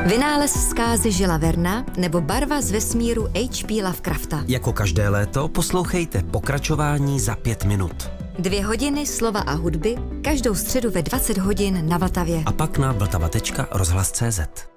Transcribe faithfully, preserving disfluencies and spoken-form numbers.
Vynález zkázy Žila Verna nebo barva z vesmíru H P Lovecrafta. Jako každé léto poslouchejte pokračování za pět minut. Dvě hodiny slova a hudby každou středu ve dvacet hodin na Vltavě. A pak na vltava tečka rozhlas tečka cé zet.